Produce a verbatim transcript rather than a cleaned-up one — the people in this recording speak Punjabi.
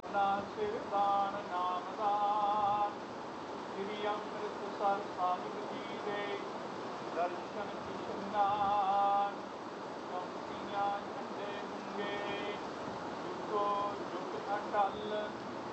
ਨਾ ਸਿਰਦਾਨ ਨਾਮਦਾਨ। ਸ੍ਰੀ ਅੰਮ੍ਰਿਤਸਰ ਸਾਹਿਬ ਜੀ ਦੇ ਦਰਸ਼ਨ ਇਸ਼ਨਾਨ। ਚੌਂਕੀਆਂ ਝੰਡੇ ਹੁੰਗੇ ਜੁਗੋ ਜੁਗ ਅਟਲ